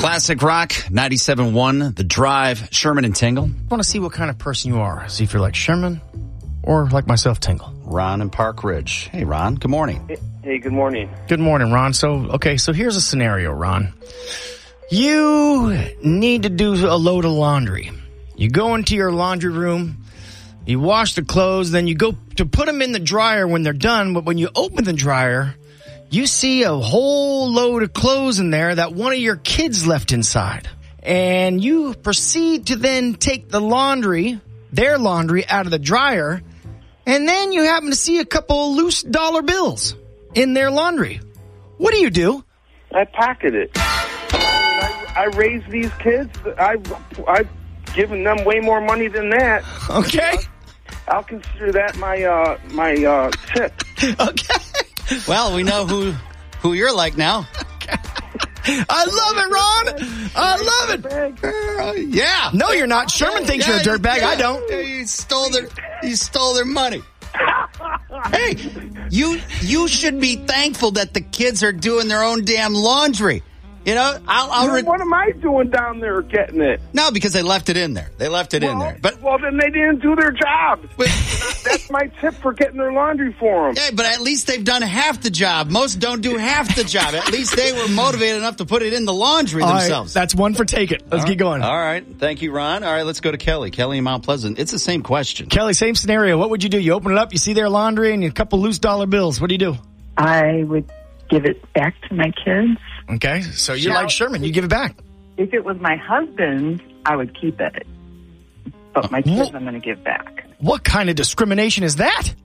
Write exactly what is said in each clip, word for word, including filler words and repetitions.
Classic Rock, ninety-seven point one, The Drive, Sherman and Tingle. I want to see what kind of person you are. See if you're like Sherman or like myself, Tingle. Ron in Park Ridge. Hey, Ron, good morning. Hey, hey, good morning. Good morning, Ron. So, okay, so here's a scenario, Ron. You need to do a load of laundry. You go into your laundry room, you wash the clothes, then you go to put them in the dryer when they're done, but when you open the dryer, you see a whole load of clothes in there that one of your kids left inside. And you proceed to then take the laundry, their laundry, out of the dryer, and then you happen to see a couple of loose dollar bills in their laundry. What do you do? I pocket it. I, I raised these kids. I, I've given them way more money than that. Okay. I'll consider that my uh, my uh, tip. Okay. Well, we know who who you're like now. I love it, Ron. I love it. Uh, yeah. No, you're not. Sherman thinks Yeah, you're a dirtbag. yeah. I don't. You stole their you stole their money. Hey, you you should be thankful that the kids are doing their own damn laundry. You know, I'll, I'll re- What am I doing down there getting it? no, because they left it in there. They left it well, in there. But well, then they didn't do their job. but, That's my tip for getting their laundry for them. yeah, but at least they've done half the job. Most don't do half the job. At least they were motivated enough to put it in the laundry All right, themselves. that's one for take it. Let's All keep going. All right. Thank you, Ron. All right, let's go to Kelly. Kelly in Mount Pleasant. It's the same question. Kelly, same scenario. What would you do? You open it up, you see their laundry, and a couple loose dollar bills. What do you do? I would give it back to my kids. Okay, so you're Now- like Sherman. You give it back. If it was my husband, I would keep it. But my kids, Wh- I'm going to give back. What kind of discrimination is that?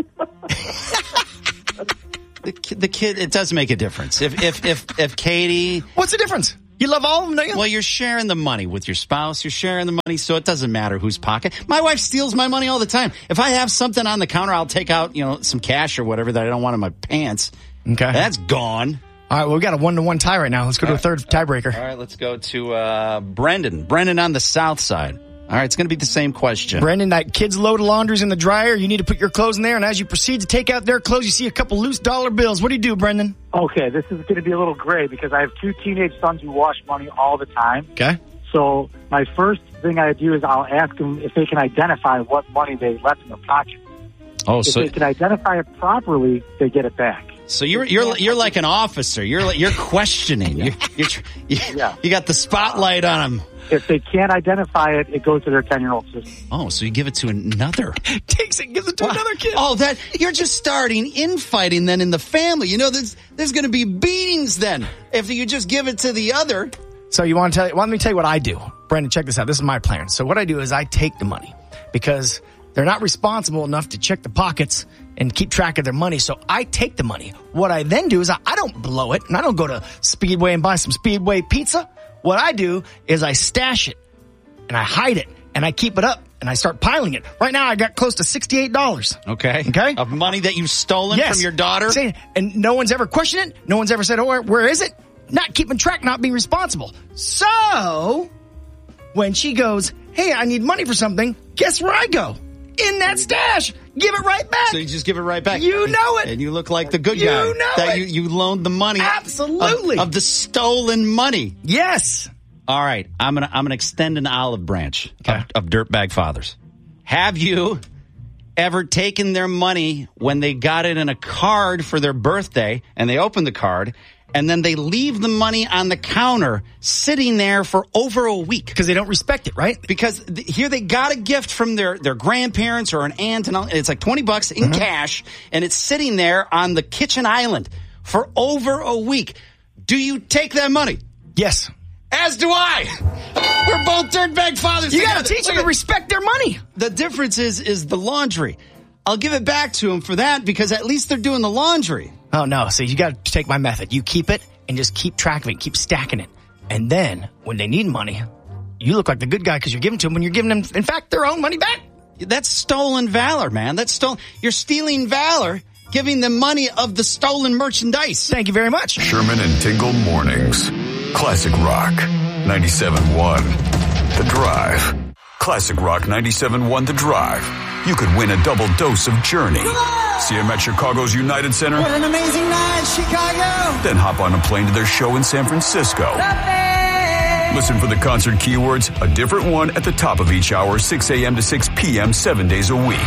The, ki- the kid, it does make a difference. If if if if Katie, What's the difference? You love all of them, don't you? well, you're sharing the money with your spouse. You're sharing the money, so it doesn't matter whose pocket. My wife steals my money all the time. If I have something on the counter, I'll take out, you know, some cash or whatever that I don't want in my pants. Okay. That's gone. All right, well, we got a one-to-one tie right now. Let's go to a third tiebreaker. All right, let's go to uh, Brendan. Brendan on the south side. All right, it's going to be the same question. Brendan, that kid's load of laundry's in the dryer. You need to put your clothes in there, and as you proceed to take out their clothes, you see a couple loose dollar bills. What do you do, Brendan? Okay, this is going to be a little gray because I have two teenage sons who wash money all the time. Okay. So my first thing I do is I'll ask them if they can identify what money they left in their pocket. Oh, If so they can identify it properly, they get it back. so you're you're you're like an officer. You're like, you're questioning. You're, you're, you Yeah. you got the spotlight on them. If they can't identify it, it goes to their ten-year-old sister. Oh, so you give it to another. Takes it, gives it to another kid. Oh, that you're just starting infighting then in the family. You know, there's there's going to be beatings then if you just give it to the other. So you want to tell? Well, let me tell you what I do, Brendan. Check this out. This is my plan. So what I do is I take the money because they're not responsible enough to check the pockets and keep track of their money. So I take the money. What I then do is I, I don't blow it, and I don't go to Speedway and buy some Speedway pizza. What I do is I stash it and I hide it and I keep it up and I start piling it. Right now I got close to sixty-eight dollars. Okay. Okay. Of money that you've stolen Yes. from your daughter. Say- And no one's ever questioned it. No one's ever said, oh, where, where is it? Not keeping track, not being responsible. So when she goes, hey, I need money for something, guess where I go? In that stash. Give it right back. So you just give it right back. You know it. And you look like the good You guy. know that it. You, you loaned the money. Absolutely. Of, of the stolen money. Yes. All right. I'm going to I'm gonna extend an olive branch Okay. of, of dirtbag fathers. Have you ever taken their money when they got it in a card for their birthday and they open the card and then they leave the money on the counter sitting there for over a week? Because they don't respect it, right? Because th- here they got a gift from their, their grandparents or an aunt, and all- and it's like twenty bucks in cash, and it's sitting there on the kitchen island for over a week. Do you take that money? Yes. As do I. We're both dirtbag fathers. You got to together. teach them Look to at- respect their money. The difference is is the laundry. I'll give it back to them for that because at least they're doing the laundry. Oh, no. See, you got to take my method. You keep it and just keep track of it. Keep stacking it. And then when they need money, you look like the good guy because you're giving to them when you're giving them, in fact, their own money back. That's stolen valor, man. That's stolen. You're stealing valor, giving them money of the stolen merchandise. Thank you very much. Sherman and Tingle Mornings. Classic Rock ninety-seven point one. The Drive. Classic Rock ninety-seven point one The Drive. You could win a double dose of Journey. See them at Chicago's United Center. What an amazing night, Chicago. Then hop on a plane to their show in San Francisco. The Listen for the concert keywords, a different one at the top of each hour, six a.m. to six p.m., seven days a week.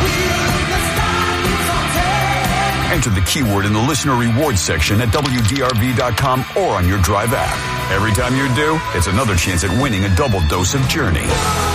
Enter the keyword in the listener rewards section at W D R V dot com or on your Drive app. Every time you do, it's another chance at winning a double dose of Journey.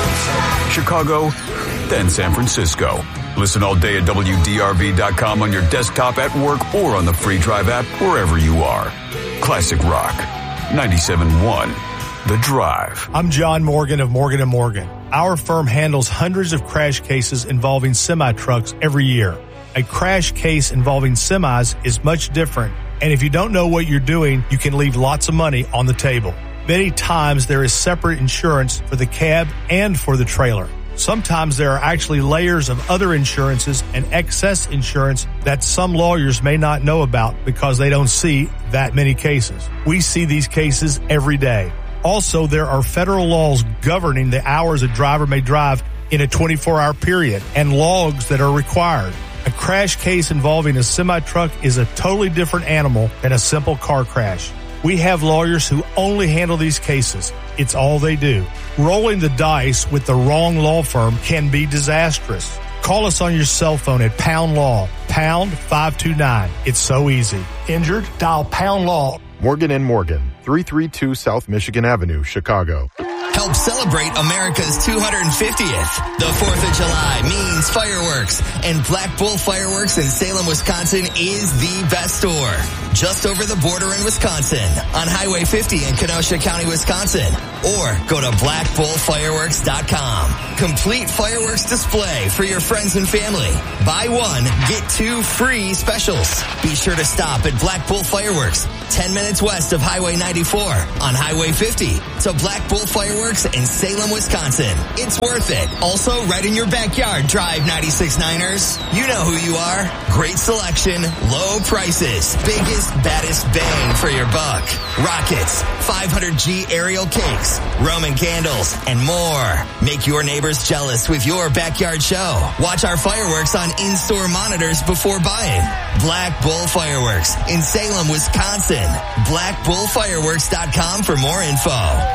Chicago, then San Francisco. Listen all day at W D R V dot com on your desktop, at work, or on the free Drive app, wherever you are. Classic Rock, ninety-seven point one, The Drive. I'm John Morgan of Morgan and Morgan. Our firm handles hundreds of crash cases involving semi-trucks every year. A crash case involving semis is much different, and if you don't know what you're doing, you can leave lots of money on the table. Many times there is separate insurance for the cab and for the trailer. Sometimes there are actually layers of other insurances and excess insurance that some lawyers may not know about because they don't see that many cases. We see these cases every day. Also, there are federal laws governing the hours a driver may drive in a twenty-four hour period and logs that are required. A crash case involving a semi-truck is a totally different animal than a simple car crash. We have lawyers who only handle these cases. It's all they do. Rolling the dice with the wrong law firm can be disastrous. Call us on your cell phone at Pound Law, pound five two nine. It's so easy. Injured? Dial Pound Law. Morgan and Morgan, three thirty-two South Michigan Avenue, Chicago. Help celebrate America's two hundred fiftieth. The fourth of July means fireworks, and Black Bull Fireworks in Salem, Wisconsin is the best store. Just over the border in Wisconsin, on Highway fifty in Kenosha County, Wisconsin. Or go to black bull fireworks dot com. Complete fireworks display for your friends and family. Buy one, get two free specials. Be sure to stop at Black Bull Fireworks, ten minutes west of Highway ninety-four, on Highway fifty, to Black Bull Fireworks in Salem, Wisconsin. It's worth it. Also, right in your backyard, Drive ninety-six Niners. You know who you are. Great selection, low prices, biggest, baddest bang for your buck. Rockets, five hundred G aerial cakes, Roman candles, and more. Make your neighbors jealous with your backyard show. Watch our fireworks on in-store monitors before buying. Black Bull Fireworks in Salem, Wisconsin. black bull fireworks dot com for more info.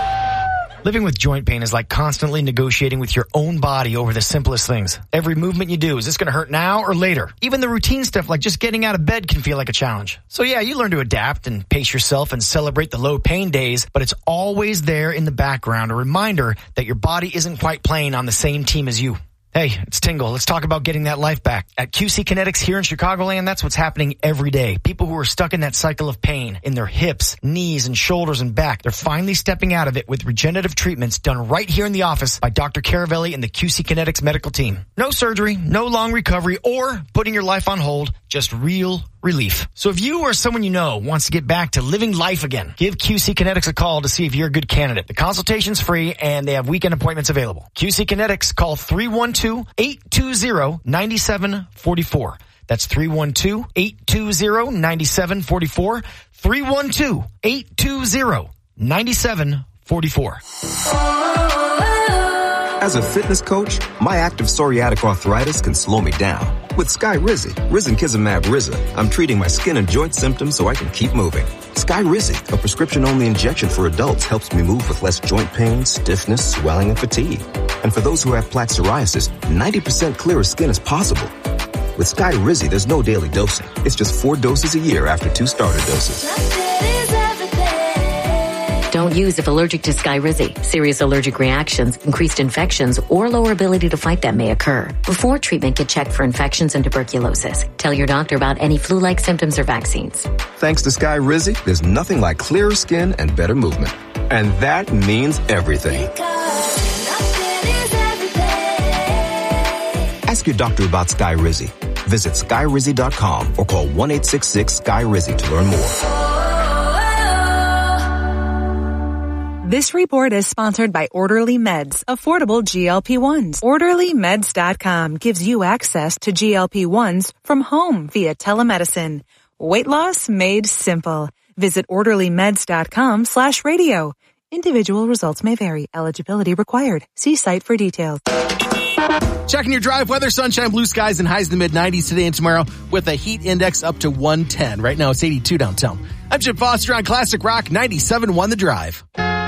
Living with joint pain is like constantly negotiating with your own body over the simplest things. Every movement you do, is this going to hurt now or later? Even the routine stuff like just getting out of bed can feel like a challenge. So yeah, you learn to adapt and pace yourself and celebrate the low pain days, but it's always there in the background, a reminder that your body isn't quite playing on the same team as you. Hey, it's Tingle. Let's talk about getting that life back. At Q C Kinetics here in Chicagoland, that's what's happening every day. People who are stuck in that cycle of pain in their hips, knees, and shoulders and back, they're finally stepping out of it with regenerative treatments done right here in the office by Doctor Caravelli and the Q C Kinetics medical team. No surgery, no long recovery, or putting your life on hold, just real relief. So if you or someone you know wants to get back to living life again, give Q C Kinetics a call to see if you're a good candidate. The consultation's free and they have weekend appointments available. Q C Kinetics, call three one two, eight two zero, nine seven four four. That's three one two, eight two zero, nine seven four four. three one two, eight two zero, nine seven four four. As a fitness coach, my active psoriatic arthritis can slow me down. With Skyrizi, Risankizumab Riza, I'm treating my skin and joint symptoms so I can keep moving. Skyrizi, a prescription-only injection for adults, helps me move with less joint pain, stiffness, swelling, and fatigue. And for those who have plaque psoriasis, ninety percent clearer skin is possible. With Skyrizi, there's no daily dosing. It's just four doses a year after two starter doses. Don't use if allergic to Skyrizi. Serious allergic reactions, increased infections, or lower ability to fight them may occur. Before treatment, get checked for infections and tuberculosis. Tell your doctor about any flu-like symptoms or vaccines. Thanks to Skyrizi, there's nothing like clearer skin and better movement. And that means everything. Ask your doctor about Skyrizi. Visit Skyrizi dot com or call one eight six six Skyrizi to learn more. This report is sponsored by Orderly Meds, affordable G L P ones. Orderly Meds dot com gives you access to G L P ones from home via telemedicine. Weight loss made simple. Visit Orderly Meds dot com slash radio. Individual results may vary. Eligibility required. See site for details. Checking your drive weather, sunshine, blue skies, and highs in the mid nineties today and tomorrow with a heat index up to one ten. Right now it's eighty-two downtown. I'm Jim Foster on Classic Rock ninety-seven point one The Drive.